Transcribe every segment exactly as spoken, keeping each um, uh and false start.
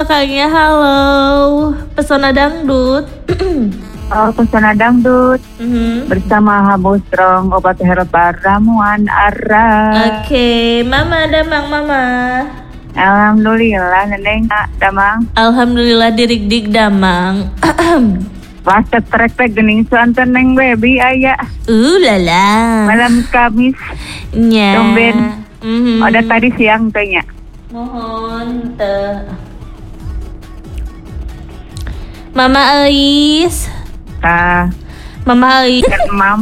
belakangnya. Halo, Pesona Dangdut. Oh, Pesona Dangdut. Mm-hmm. Bersama Habu Strong, obat herbal ramuan arah. Oke, okay. Mama Damang, Mama. Alhamdulillah, Neneng Damang. Alhamdulillah, dirik-dik Damang. Wasat trek-trek gening suanten neng baby aya. Uh lala. Malam Kamis. Nya. Tumben. Mm-hmm. Ada tadi siang tanya. Mohon teh. Mama Ais. Ah. Mama Ais. Mam.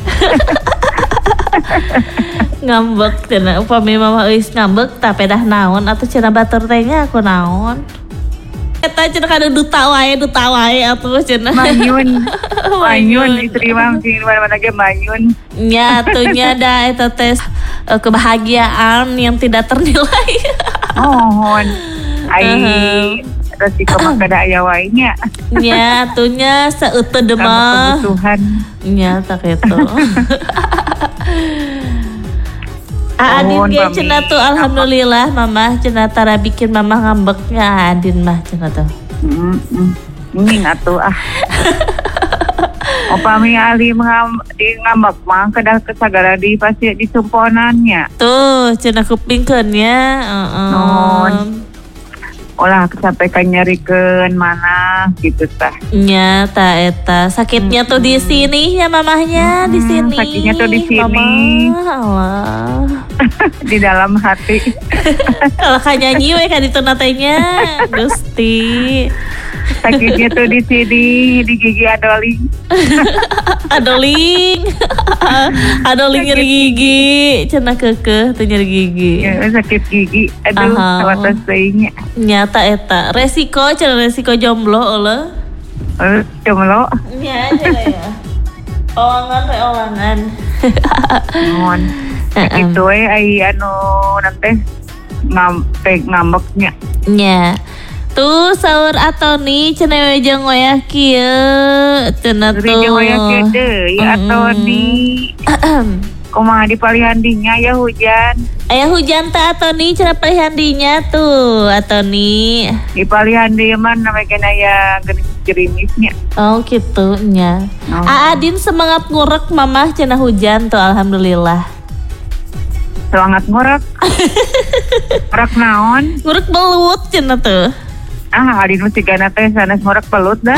Ngambek cenah upami Mama Ais ngambek tapi dah naon atuh cenah batur teh nya aku naon. Eta cenah kada duta wae duta wae atuh cenah. Manyun. Manyun istri mah di mana-mana ge manyun. Nya atuh nya da eta tes uh, kebahagiaan yang tidak ternilai. Mohon. Ai resiko mah kada aya wae nya. Nya atuh nya saeuteud mah. Kebutuhan. Nya tak kitu. Adin ge cenah tuh alhamdulillah mama cenah tara bikin mama ngambeknya Adin mah cenah tuh. Heeh. Mending atuh ah. Upami ali ngam di ngambek mah kedah kesagara di pasti disumponannya. Tuh cenah kupingkeun nya. Heeh. Olah kesampaikan nyarikeun mana gitu tah. Nya ta eta sakitnya tuh di sini ya mamahnya di sini. Sakitnya tuh di sini. Mama, Allah. Di dalam hati. Kalau ka nyanyi we ka ditu natenya Gusti. Sakitnya tuh di sini, di gigi adoling. Adoling. Adoling nyeri gigi, cenah keukeuh teu nyeri gigi. Ya, sakit gigi. Aduh, sawatas teuingnya. Nyata eta, resiko cenah resiko jomblo eueuh. Eh, jomblo. Nya cenah ya. Olangan we olangan. Mohon. Itu we ai anu nanti ngam teh ngambeknya. Nya. Tuh sahur Atoni cenah we jeung wayah kieu cenah tuh. Jeung wayah kieu deui Atoni. Kumaha di palihan dinya ya hujan. Aya hujan teh Atoni cenah palihan dinya tuh Atoni. Di palihan dieu mah namanya aya geuning gerimisnya. Oh kitu nya. Oh. Aadin semangat ngurek mamah cenah hujan tuh alhamdulillah. Semangat ngurek. Ngurek naon? Ngurek belut cenah tuh. Ah, Adin mesti gana teh sanes ngorek pelut dah.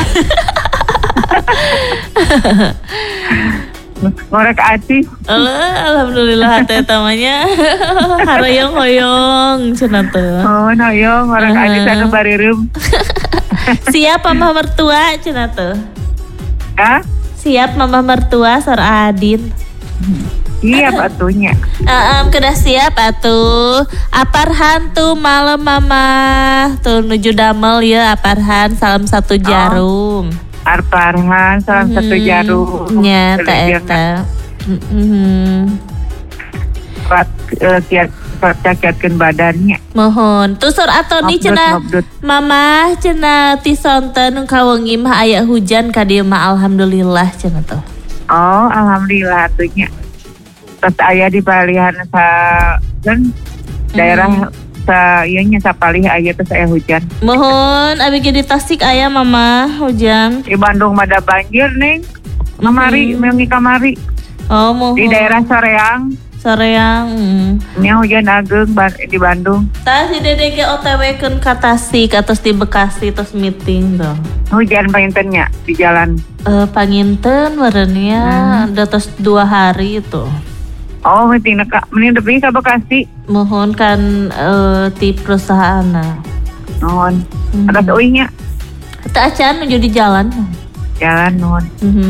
Ngorek aci. Alhamdulillah teh tamanya. Haroyong-hoyong cenah teh. Oh, hoyong ngorek uh-huh. Aci sana barireum. Siap mama mertua cenah teh. Hah? Siap mama mertua sor Adin. Siap atunya. Uh, um, kedah siap atuh. Aparhan tuh malam mama. Tuh nuju damel ya Aparhan salam satu jarum. Oh, Aparhan salam hmm, satu jarum. Nya ta eta. Heeh. Kuat kiat kiatkeun badannya. Mohon. Tuh sor Atoni cenah mama cenah ti sonten kawengi mah aya hujan ka dieu mah alhamdulillah cenah tuh. Oh, alhamdulillah atunya. Terus ayah di palihan sa kan daerah mm. sa ieu nya sapalih aya terus aya hujan. Mohon abi ge di Tasik aya mama hujan. Di Bandung mah ada banjir neng. Kamari, mm. meungi kamari. Oh, mohon. Di daerah Soreang. Soreang. Mm. Nya hujan ageung di Bandung. Tah si Dede ge O T W keun ka Tasik atos di Bekasi terus meeting dong. Hujan painten nya di jalan. Eh uh, panginten meureunnya hmm. Datos dua hari itu. Oh, meeting ka mending deui ka Bekasi. Mohon kan uh, ti perusahaanna. Nuhun. Mm-hmm. Atas euingnya. Teu acan menuju di jalan. Jalan nuhun. Mhm.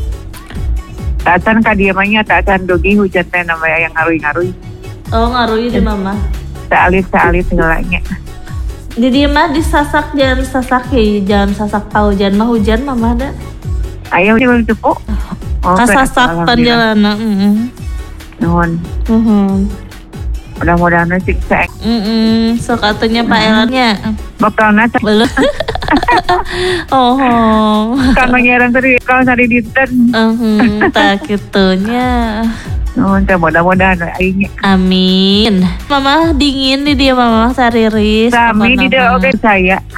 Teu acan ka dieu mah nya teu acan dugi hujan teh na aya ngaruy-ngaruy. Oh, ngaruy di mama. Saalit-saalit heula nya. Di dieu mah disasak jangan sasak ya, jangan sasak paujan mah hujan mama ada. Aya hujan cukup. Oh, kasasak perjalanan. Heeh. Nuhun. Mhm. Mudah-mudahan siksa. Heeh, sok atunya Pak Elannya. Bakalna belum. Oh. Kan ngirang tadi kalau sari dinten. Heeh, tak kitunya. Nuhun teh mudah-mudahan aing. Amin. Mama dingin di dia mama sariris. Sami di dia oge saya.